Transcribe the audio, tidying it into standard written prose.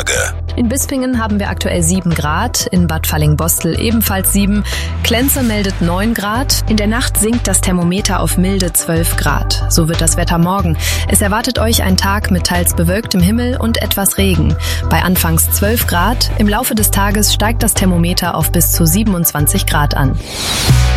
Wetterlage. In Bispingen haben wir aktuell 7 Grad, in Bad Fallingbostel ebenfalls 7, Klenze meldet 9 Grad. In der Nacht sinkt das Thermometer auf milde 12 Grad. So wird das Wetter morgen. Es erwartet euch ein Tag mit teils bewölktem Himmel und etwas Regen. Bei anfangs 12 Grad, im Laufe des Tages steigt das Thermometer auf bis zu 27 Grad an.